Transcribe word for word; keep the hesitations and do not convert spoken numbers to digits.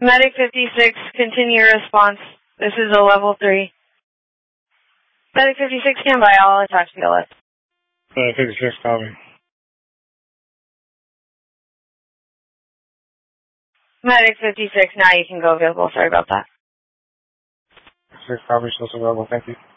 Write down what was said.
Medic fifty-six, continue your response. This is a level three. Medic fifty-six, stand by. I'll attach the L S. Medic fifty-six, copy. Medic fifty-six, now you can go available. Sorry about that. fifty-six, copy, still available. Thank you.